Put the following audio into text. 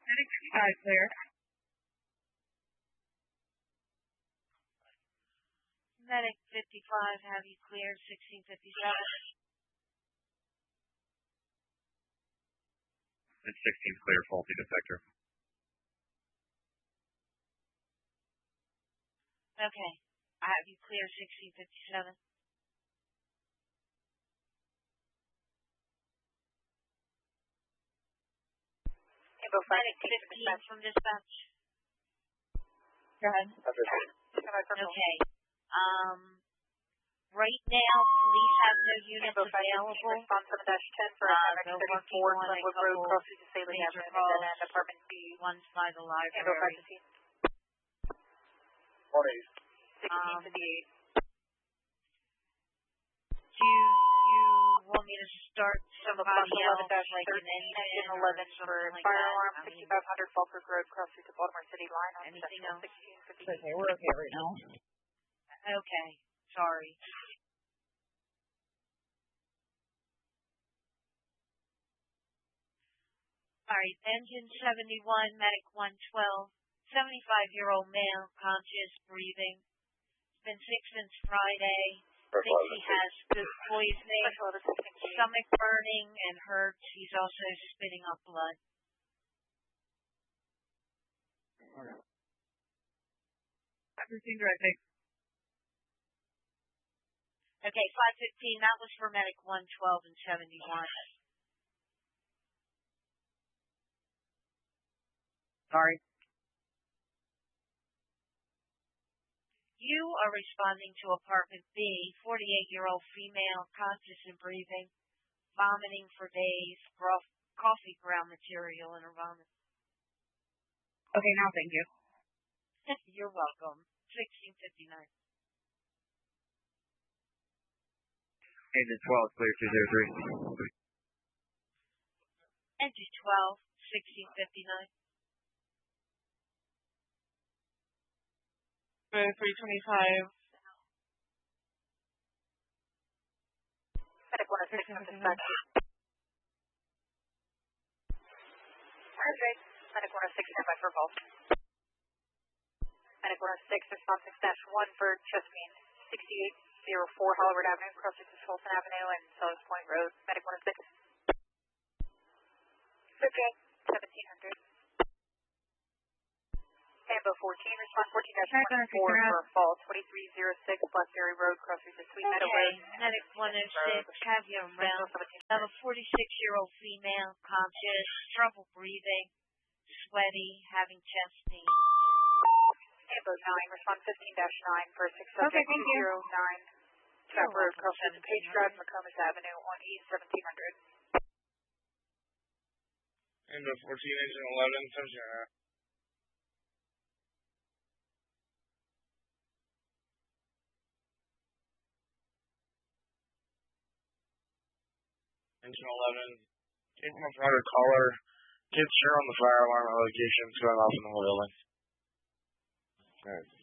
Clear. Medic 55, have you cleared 1657? It's 16 clear, faulty detector. Okay. I have you clear 1657. Medic 15 from dispatch. Go ahead. Okay. Right now, police have no units available. Response 7-10 for they're working on a Road, couple crossing to Salem major Avenue, calls. and Apartment B. One's by the library. 1658. Do you want me to start somebody else, like an 11 or for something like fire that? alarm, I mean, 6500 Falkirk Road, crossing to Baltimore City line on anything Central else? 1658. Okay, we're okay right now. Okay, sorry. All right, engine 71, medic 112, 75-year-old male, conscious, breathing. It's been sick since Friday. Thinks he has food poisoning, stomach burning, and hurts. He's also spitting up blood. Everything directly. Okay, 515, that was for medic 112 and 71. Sorry. You are responding to apartment B, 48-year-old female, conscious and breathing, vomiting for days, coffee ground material in her vomit. Okay, now thank you. You're welcome. 1659. Engine 12 clear 203. Engine 12, 1659. 325. Medic 106 from dispatch. Medic 106, standby for call. Medic 106, response 6-1 for chest pain, 6804 Hollywood Avenue, crossing to Fulton Avenue and Sellers Point Road. Medic 106. Okay. 1700. Tambo 14, response 14-1 for fall, 2306 Blackberry Road, crossing to Sweet Meadow Road. Medic 106, have you around. Have a 46-year-old female, conscious, trouble breathing, sweaty, having chest pain. Tambo 9, response 15-9 for 6 Okay, thank you. 209 Trap Road, crossing to Page Drive, McComas Avenue on East 1700. Tambo 14, engine 11, Sunshine. Engine 11, taking my father caller. Kids turn on the fire alarm at locations going off in the whole building. Alright.